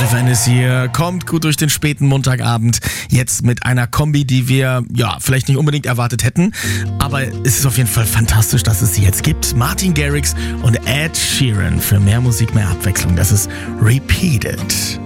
Fan ist hier, kommt gut durch den späten Montagabend. Jetzt mit einer Kombi, die wir vielleicht nicht unbedingt erwartet hätten. Aber es ist auf jeden Fall fantastisch, dass es sie jetzt gibt. Martin Garrix und Ed Sheeran für mehr Musik, mehr Abwechslung. Das ist Repeated.